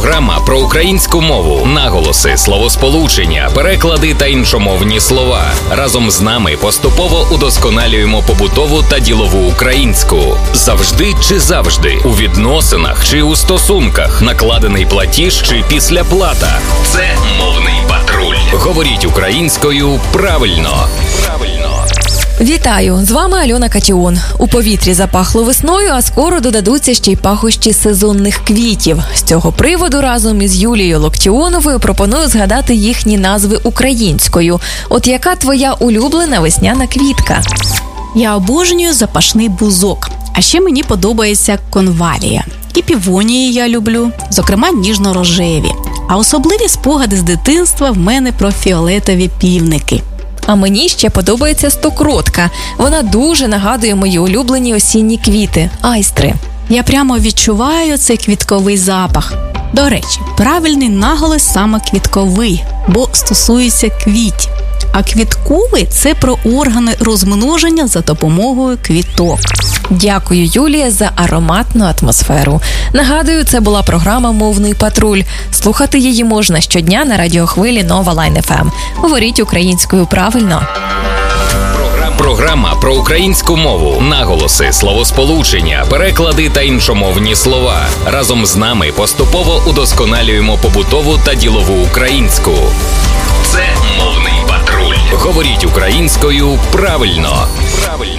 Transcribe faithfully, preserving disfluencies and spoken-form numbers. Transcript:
Програма про українську мову, наголоси, словосполучення, переклади та іншомовні слова. Разом з нами поступово удосконалюємо побутову та ділову українську. Завжди чи завжди, у відносинах чи у стосунках, накладений платіж чи післяплата. Це мовний патруль. Говоріть українською правильно. Правильно. Вітаю! З вами Альона Катіон. У повітрі запахло весною, а скоро додадуться ще й пахощі сезонних квітів. З цього приводу разом із Юлією Локтіоновою пропоную згадати їхні назви українською. От яка твоя улюблена весняна квітка? Я обожнюю запашний бузок. А ще мені подобається конвалія. І півонії я люблю, зокрема ніжно-рожеві. А особливі спогади з дитинства в мене про фіолетові півники. А мені ще подобається стокротка. Вона дуже нагадує мої улюблені осінні квіти – айстри. Я прямо відчуваю цей квітковий запах. До речі, правильний наголос саме квітковий, бо стосується квітів. А квітковий – це про органи розмноження за допомогою квіток. Дякую, Юлія, за ароматну атмосферу. Нагадую, це була програма «Мовний патруль». Слухати її можна щодня на радіохвилі Нова Лайн еф ем. Говоріть українською правильно. Програма про українську мову, наголоси, словосполучення, переклади та іншомовні слова. Разом з нами поступово удосконалюємо побутову та ділову українську. Це мовний патруль. Говоріть українською правильно. Правильно.